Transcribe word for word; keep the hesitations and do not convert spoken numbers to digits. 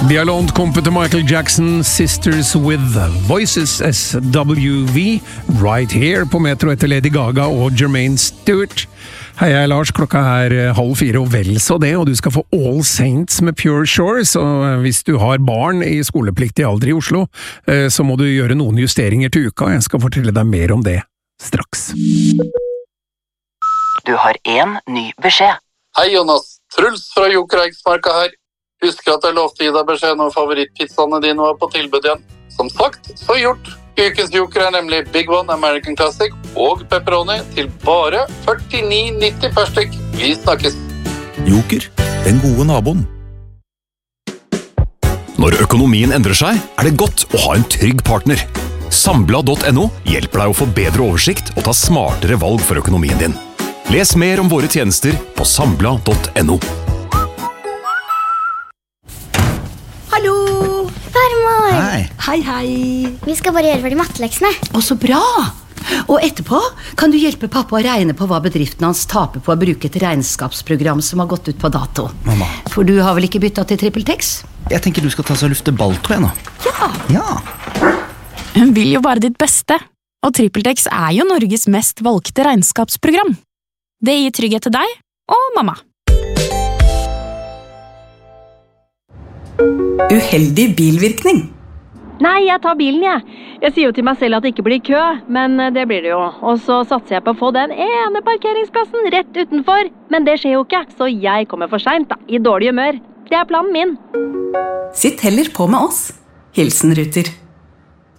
De har lånt kompet til Michael Jackson, Sisters with Voices, S W V, right here på Metro etter Lady Gaga og Jermaine Stewart. Hei, jeg er Lars, klokka er halv fire og vel så det, og du skal få All Saints med Pure Shore, så hvis du har barn i skolepliktig alder i Oslo, så må du gjøre noen justeringer til uka, jeg skal fortelle deg mer om det straks. Du har en ny beskjed. Hei Jonas, Truls fra Joker Eiksmarka her. Husker at jeg lovte å gi deg beskjed når favorittpizzaene dine var på tilbud igjen. Som sagt, så gjort. Ukens Joker er nemlig Big One American Classic og pepperoni til bare førtini nitti per stykk. Vi snakkes. Joker, den gode naboen. Når økonomien endrer seg, er det godt å ha en trygg partner. Sambla punktum no hjelper deg å få bedre oversikt og ta smartere valg for økonomien din. Les mer om våre tjenester på sambla punktum no. Hallo! Farmor! Hei. Hei, hei. Vi skal bare gjøre ferdig matteleksene. Å, så bra! Og etterpå kan du hjelpe pappa å regne på hva bedriften hans taper på å bruke et regnskapsprogram som har gått ut på dato. Mamma. For du har vel ikke byttet til TrippelTex? Jeg tenker du skal ta seg og lufte balltå nå. Ja. Ja. Hun vil jo bare ditt beste, og TrippelTex er jo Norges mest valgte regnskapsprogram. Det gir trygghet til deg og mamma. Uheldig bilvirkning. Nei, jeg tar bilen, jeg. Jeg sier jo til meg selv at det ikke blir kø, men det blir det jo. Og så satser jeg på å få den ene parkeringsplassen rett utenfor. Men det skjer jo ikke, så jeg kommer for sent da, i dårlig humør. Det er planen min. Sitt heller på med oss. Hilsen Ruter.